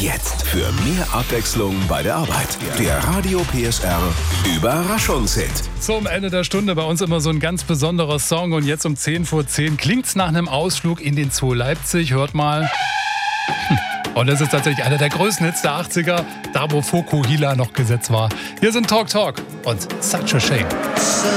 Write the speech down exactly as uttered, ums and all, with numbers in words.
jetzt für mehr Abwechslung bei der Arbeit. Der Radio P S R Überraschungshit. Zum Ende der Stunde bei uns immer so ein ganz besonderer Song. Und jetzt um zehn vor zehn klingt's nach einem Ausflug in den Zoo Leipzig. Hört mal. Und es ist tatsächlich einer der größten Hits der achtziger, da wo Fokuhila noch gesetzt war. Hier sind Talk Talk und Such a Shame.